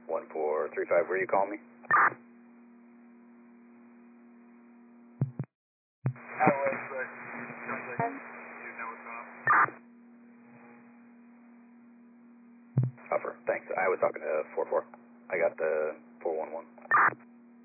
1435, where you calling me? Adelaide, but sounds like you know what's going on. Upper, thanks. I was talking to 44. I got the 411.